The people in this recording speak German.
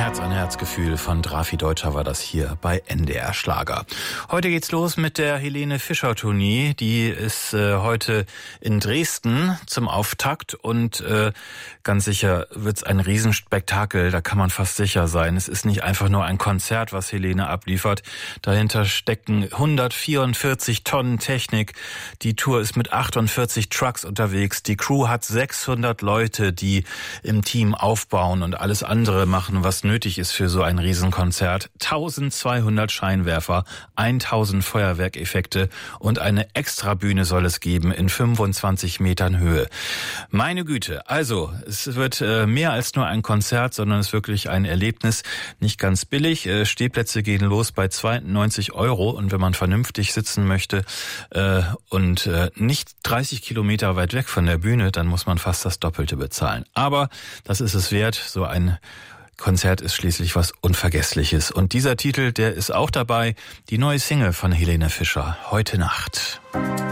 Herz an Herzgefühl von Drafi Deutscher war das hier bei NDR Schlager. Heute geht's los mit der Helene Fischer Tournee. Die ist heute in Dresden zum Auftakt und ganz sicher wird's ein Riesenspektakel. Da kann man fast sicher sein. Es ist nicht einfach nur ein Konzert, was Helene abliefert. Dahinter stecken 144 Tonnen Technik. Die Tour ist mit 48 Trucks unterwegs. Die Crew hat 600 Leute, die im Team aufbauen und alles andere machen, was nötig ist für so ein Riesenkonzert. 1200 Scheinwerfer, 1000 Feuerwerkeffekte und eine Extrabühne soll es geben in 25 Metern Höhe. Meine Güte, also es wird mehr als nur ein Konzert, sondern es ist wirklich ein Erlebnis. Nicht ganz billig. Stehplätze gehen los bei 92 € und wenn man vernünftig sitzen möchte und nicht 30 Kilometer weit weg von der Bühne, dann muss man fast das Doppelte bezahlen. Aber das ist es wert. So ein Konzert ist schließlich was Unvergessliches. Und dieser Titel, der ist auch dabei. Die neue Single von Helene Fischer, Heute Nacht.